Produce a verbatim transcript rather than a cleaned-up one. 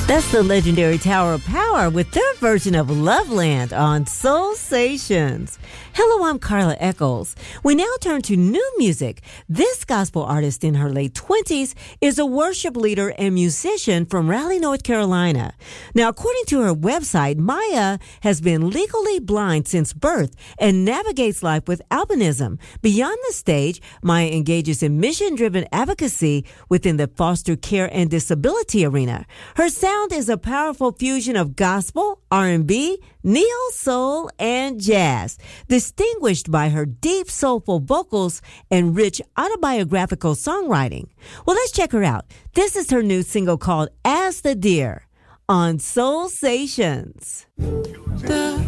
That's the legendary Tower of Power with their version of Loveland on Soul Stations. Hello, I'm Carla Eccles. We now turn to new music. This gospel artist in her late twenties is a worship leader and musician from Raleigh, North Carolina. Now, according to her website, Maya has been legally blind since birth and navigates life with albinism. Beyond the stage, Maya engages in mission-driven advocacy within the foster care and disability arena. Her sound is a powerful fusion of gospel, R and B, neo-soul, and jazz, distinguished by her deep, soulful vocals and rich autobiographical songwriting. Well, let's check her out. This is her new single called As the Deer on Soul Stations.